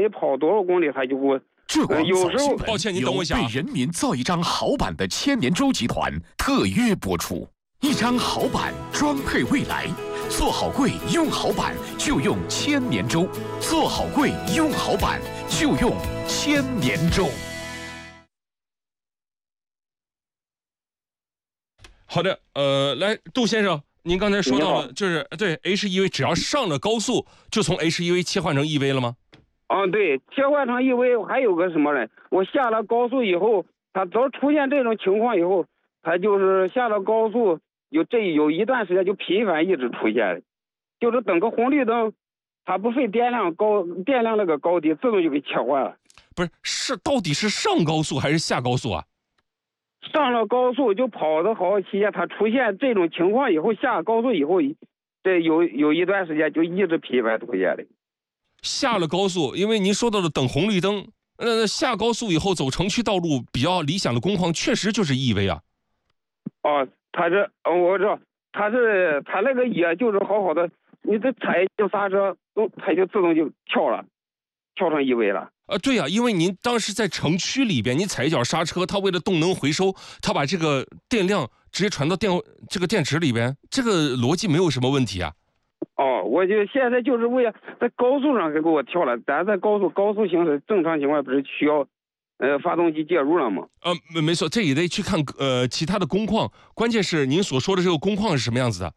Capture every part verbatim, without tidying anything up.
没跑多少公里，他就给我。 浙广有时候抱歉，您等我一下、啊。为人民造一张好版的千年舟集团特约播出，一张好版装配未来。做好柜用好版就用千年舟，做好柜用好版就用千年舟。好的，呃，来，杜先生，您刚才说到了，就是对 H E V 只要上了高速，就从 H E V 切换成 E V 了吗？ 啊，对，切换成 E V 还有个什么呢？我下了高速以后，它只要出现这种情况以后，它就是下了高速有这有一段时间就频繁一直出现，就是等个红绿灯，它不费电量高电量那个高低，自动就给切换了。 不是，是到底是上高速还是下高速啊？ 上了高速就跑的好期间，它出现这种情况以后，下高速以后，这有有一段时间就一直频繁出现的。 下了高速，因为您说到了等红绿灯，呃，下高速以后走城区道路比较理想的工况，确实就是 E V 啊。 哦，它是，我知道，它是它那个也就是好好的，你这踩一刹车，它就自动就跳了，跳成 E V 了。 啊，对呀、啊，因为您当时在城区里边，你踩一脚刹车，它为了动能回收，它把这个电量直接传到电这个电池里边，这个逻辑没有什么问题啊。 哦，我就现在就是为了在高速上给我跳了，咱在高速高速行驶正常情况不是需要，呃，发动机介入了吗？ 呃，没错，这也得去看呃其他的工况，关键是您所说的这个工况是什么样子的？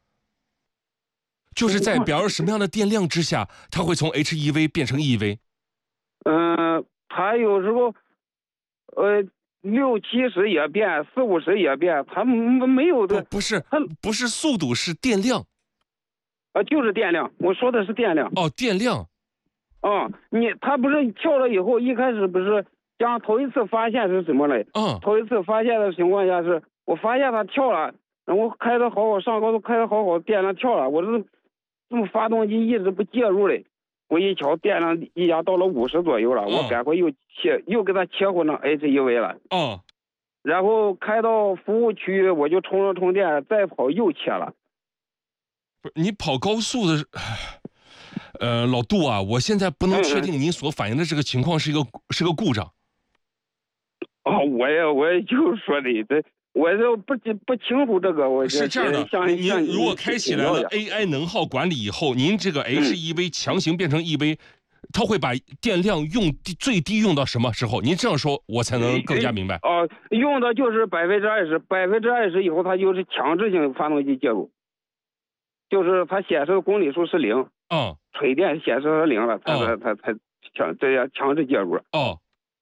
就是在比方说什么样的电量之下，它会从 H E V 变成 E V？ 嗯、呃，它有时候，呃，六七十也变，四五十也变，它没有的。 不是，它不是速度，是电量。 啊，就是电量，我说的是电量。 哦，电量。 哦，你他不是跳了以后，一开始不是讲头一次发现是什么嘞？ 嗯。 头一次发现的情况下是，我发现他跳了，然后开的好好，上高速开的好好，电量跳了，我这这么发动机一直不介入嘞，我一瞧电量一下到了五十左右了， 嗯、 我赶快又切又给他切换成 H E V 了。 哦。 然后开到服务区，我就充了充电，再跑又切了。 不是你跑高速的，呃，老杜啊，我现在不能确定您所反映的这个情况是一个是个故障。 哦，我也我也就是说的，这我这不不清楚这个，我是这样的。您如果开起来了 A I 能耗管理以后，您这个 H E V 强行变成 E V，、嗯、它会把电量用最低用到什么时候？您这样说，我才能更加明白。 哦、呃，用的就是百分之二十，百分之二十以后，它就是强制性发动机介入。就是它显示公里数是零， 嗯， 锤电显示是零了，它才它才强这样强制介入。 哦，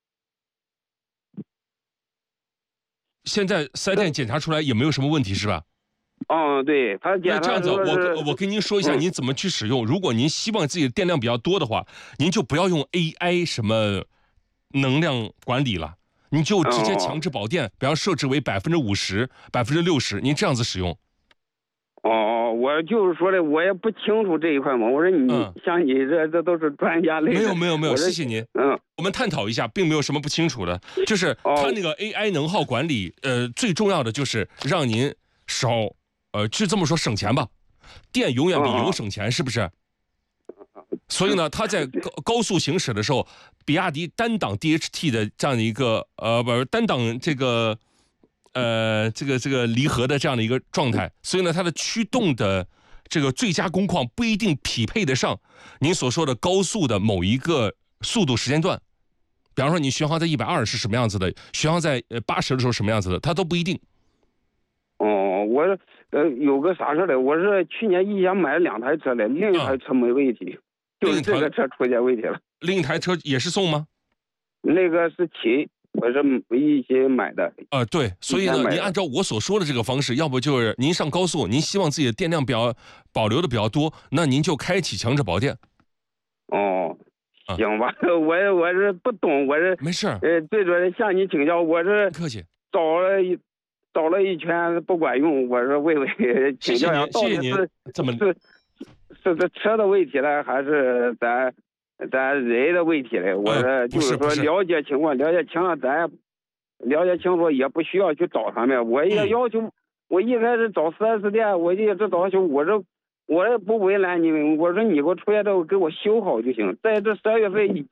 现在四 S 店检查出来也没有什么问题是吧？ 嗯，对，他检查那这样子，我我跟您说一下，您怎么去使用。如果您希望自己的电量比较多的话，您就不要用 A I 什么能量管理了，你就直接强制保电，比方设置为百分之五十、百分之六十，您这样子使用。 哦，我就是说的，我也不清楚这一块嘛。我说你、嗯、像你这这都是专家类的。 没有没有没有，谢谢您。 嗯， 我们探讨一下，并没有什么不清楚的。就是它那个 A I 能耗管理，呃，最重要的就是让您少，呃，就这么说省钱吧。电永远比油省钱，是不是？所以呢，它在高高速行驶的时候，比亚迪单档 D H T 的这样的一个呃，不是单档这个。呃，这个这个离合的这样的一个状态，所以呢，它的驱动的这个最佳工况不一定匹配得上您所说的高速的某一个速度时间段。比方说，你巡航在一百二是什么样子的，巡航在呃八十的时候什么样子的，它都不一定。 哦，我呃有个啥事嘞？我是去年一年买了两台车嘞，另一台车没问题，嗯、就是这个车出现问题了。 另一台车也是送吗？ 那个是秦。我是一起买的， 呃，对，所以呢，您按照我所说的这个方式，要不就是您上高速，您希望自己的电量比较保留的比较多，那您就开启强制保电。 哦，行吧，啊、我我是不懂，我是没事， 呃，最主要是向你请教，我是客气， 找了一找了一圈不管用，我是问问请教一下，到底是这么是是这车的问题呢，还是咱？咱人的问题嘞，我说就是说了解情况，了解情况，咱了解清楚也不需要去找他们。我也要求，我一开始找四 S 店，我一直要求，我这我也不为难你们，我说你给我出现这个给我修好就行。在这十二月份以